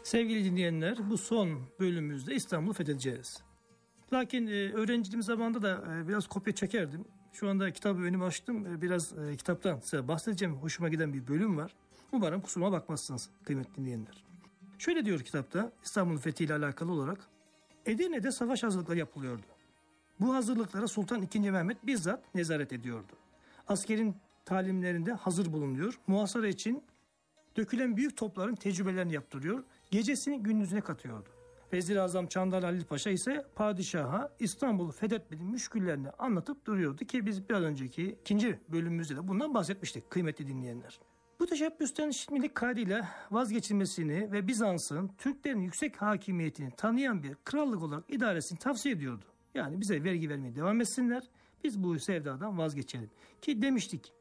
Sevgili dinleyenler, bu son bölümümüzde İstanbul'u fethedeceğiz. Lakin öğrenciliğim zamanında da biraz kopya çekerdim. Şu anda kitabı önüme açtım. Biraz kitaptan size bahsedeceğim. Hoşuma giden bir bölüm var. Umarım kusuruma bakmazsınız kıymetli dinleyenler. Şöyle diyor kitapta İstanbul'un fethiyle alakalı olarak. Edirne'de savaş hazırlıkları yapılıyordu. Bu hazırlıklara Sultan II. Mehmet bizzat nezaret ediyordu. Askerin talimlerinde hazır bulunuyor. Muhasara için dökülen büyük topların tecrübelerini yaptırıyor. Gecesini gündüzüne katıyordu. Vezir-i Azam Çandar Halil Paşa ise padişaha İstanbul'u fethetmenin müşküllerini anlatıp duruyordu ki biz biraz önceki ikinci bölümümüzde de bundan bahsetmiştik kıymetli dinleyenler. Bu teşebbüsten şimdilik kaydıyla vazgeçilmesini ve Bizans'ın Türklerin yüksek hakimiyetini tanıyan bir krallık olarak idaresini tavsiye ediyordu. Yani bize vergi vermeye devam etsinler, biz bu sevdadan vazgeçelim. Ki demiştik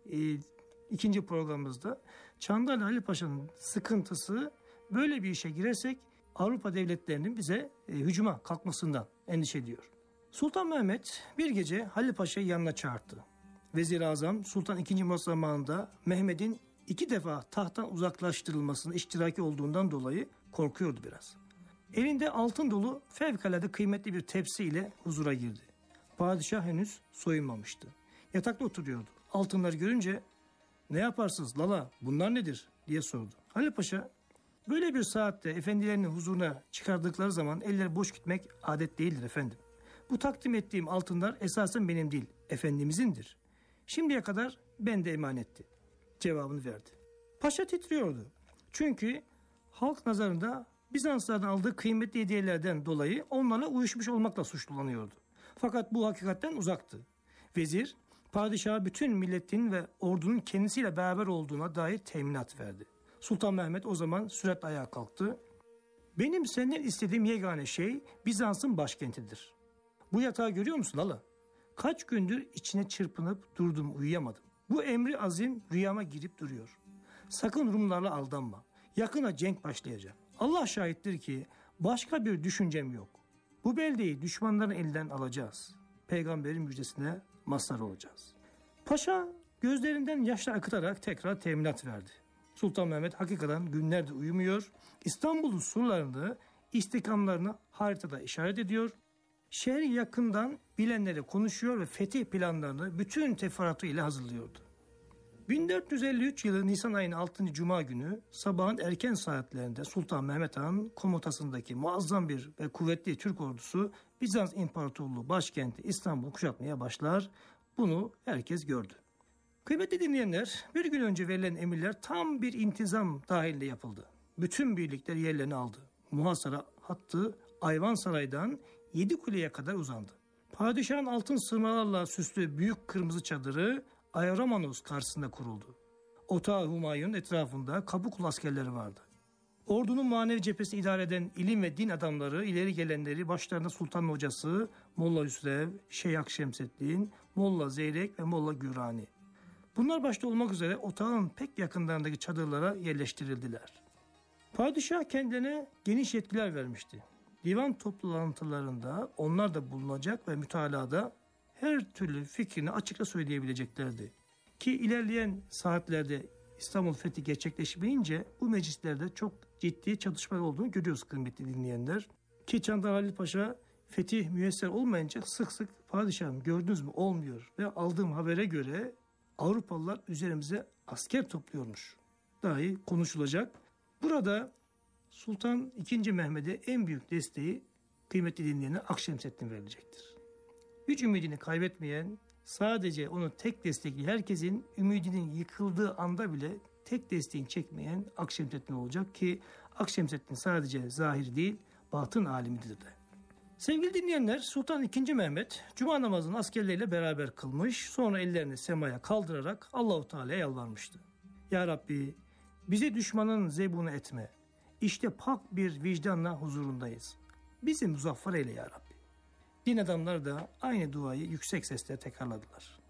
ikinci programımızda Çandar Halil Paşa'nın sıkıntısı böyle bir işe girersek Avrupa devletlerinin bize hücuma kalkmasından endişe ediyor. Sultan Mehmet bir gece Halil Paşa'yı yanına çağırdı. Vezir-i Azam Sultan II. Murat zamanında Mehmet'in 2 defa tahttan uzaklaştırılmasının iştiraki olduğundan dolayı korkuyordu biraz. Elinde altın dolu fevkalade kıymetli bir tepsi ile huzura girdi. Padişah henüz soyunmamıştı. Yatakta oturuyordu. Altınları görünce "Ne yaparsınız lala, bunlar nedir?" diye sordu. Halil Paşa, "Böyle bir saatte efendilerinin huzuruna çıkardıkları zaman elleri boş gitmek adet değildir efendim. Bu takdim ettiğim altınlar esasen benim değil, efendimizindir. Şimdiye kadar bende emanetti." cevabını verdi. Paşa titriyordu. Çünkü halk nazarında Bizanslardan aldığı kıymetli hediyelerden dolayı onlarla uyuşmuş olmakla suçlanıyordu. Fakat bu hakikatten uzaktı. Vezir, padişaha bütün milletin ve ordunun kendisiyle beraber olduğuna dair teminat verdi. Sultan Mehmet o zaman süratle ayağa kalktı. "Benim senden istediğim yegane şey Bizans'ın başkentidir. Bu yatağı görüyor musun hala? Kaç gündür içine çırpınıp durdum, uyuyamadım. Bu emri azim rüyama girip duruyor. Sakın Rumlarla aldanma. Yakına cenk başlayacak. Allah şahittir ki başka bir düşüncem yok. Bu beldeyi düşmanların elinden alacağız. Peygamberin müjdesine mazhar olacağız." Paşa gözlerinden yaşlar akıtarak tekrar teminat verdi. Sultan Mehmet hakikaten günlerdir uyumuyor. İstanbul'un surlarını, istikamlarını haritada işaret ediyor. Şehri yakından bilenlere konuşuyor ve fetih planlarını bütün teferruatıyla hazırlıyordu. 1453 yılı Nisan ayının 6. Cuma günü sabahın erken saatlerinde Sultan Mehmet Han'ın komutasındaki muazzam bir ve kuvvetli Türk ordusu Bizans İmparatorluğu başkenti İstanbul'u kuşatmaya başlar. Bunu herkes gördü. Kıymetli dinleyenler, bir gün önce verilen emirler tam bir intizam dahilinde yapıldı. Bütün birlikler yerlerini aldı. Muhasara hattı Ayvansaray'dan Yedikule'ye kadar uzandı. Padişahın altın sırmalarla süslü büyük kırmızı çadırı Ayaramanos karşısında kuruldu. Otağı Humayun'un etrafında Kapıkulu askerleri vardı. Ordunun manevi cephesini idare eden ilim ve din adamları, ileri gelenleri başlarında Sultan'ın hocası Molla Hüsrev, Şeyh Akşemseddin, Molla Zeyrek ve Molla Gürani. Bunlar başta olmak üzere otağın pek yakınlarındaki çadırlara yerleştirildiler. Padişah kendilerine geniş yetkiler vermişti. Divan toplantılarında onlar da bulunacak ve mütalada her türlü fikrini açıkça söyleyebileceklerdi. Ki ilerleyen saatlerde İstanbul fethi gerçekleşmeyince bu meclislerde çok ciddi çatışmalar olduğunu görüyoruz kıymetli dinleyenler. Ki Çandar Halil Paşa fetih müyesser olmayınca sık sık "Padişahım gördünüz mü olmuyor ve aldığım habere göre Avrupalılar üzerimize asker topluyormuş" dahi konuşulacak. Burada Sultan II. Mehmet'e en büyük desteği kıymetli dinleyenler Akşemseddin verilecektir. Hiç ümidini kaybetmeyen, sadece onu tek destekli, herkesin ümidinin yıkıldığı anda bile tek desteğini çekmeyen Akşemseddin olacak ki Akşemseddin sadece zahir değil, batın alimidir de. Sevgili dinleyenler, Sultan II. Mehmet Cuma namazını askerleriyle beraber kılmış, sonra ellerini semaya kaldırarak Allahu Teala'ya yalvarmıştı. "Ya Rabbi, bizi düşmanın zebunu etme. İşte pak bir vicdanla huzurundayız. Bizi muzaffer eyle ya Rabbi." Din adamları da aynı duayı yüksek sesle tekrarladılar.